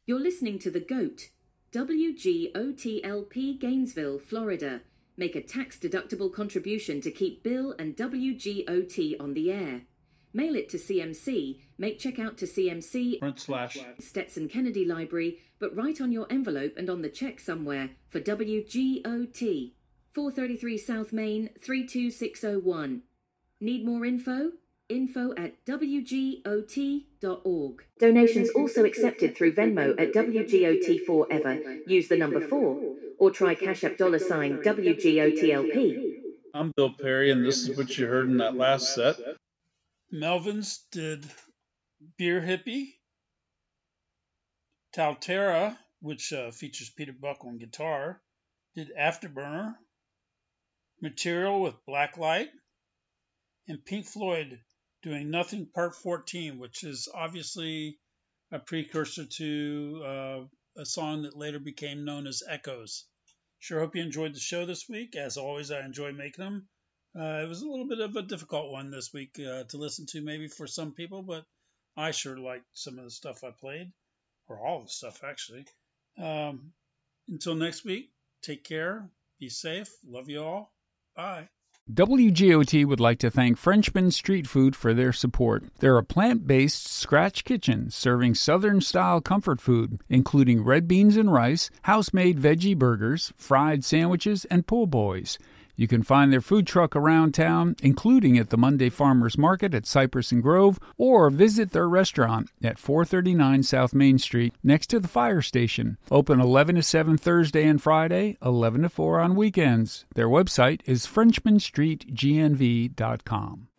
You're listening to The GOAT, WGOTLP, Gainesville, Florida. Make a tax-deductible contribution to keep Bill and WGOT on the air. Mail it to CMC, make check out to CMC, Stetson Kennedy Library, but write on your envelope and on the check somewhere for WGOT. 433 South Main, 32601. Need more info? info@wgot.org. Donations also accepted through Venmo at WGOT Forever. Use the number 4 or try Cash App $ WGOTLP. I'm Bill Perry, and this is what you heard in that last set. Melvins did Beer Hippie. Talterra, which features Peter Buck on guitar, did Afterburner. Material with Blacklight. And Pink Floyd doing Nothing Part 14, which is obviously a precursor to a song that later became known as Echoes. Sure hope you enjoyed the show this week. As always, I enjoy making them. It was a little bit of a difficult one this week to listen to maybe for some people, but I sure liked some of the stuff I played, or all the stuff actually. Until next week, take care, be safe, love you all, bye. WGOT would like to thank Frenchman Street Food for their support. They're a plant-based scratch kitchen serving Southern-style comfort food, including red beans and rice, house-made veggie burgers, fried sandwiches, and po' boys. You can find their food truck around town, including at the Monday Farmers Market at Cypress and Grove, or visit their restaurant at 439 South Main Street next to the fire station. Open 11 to 7 Thursday and Friday, 11 to 4 on weekends. Their website is FrenchmanStreetGNV.com.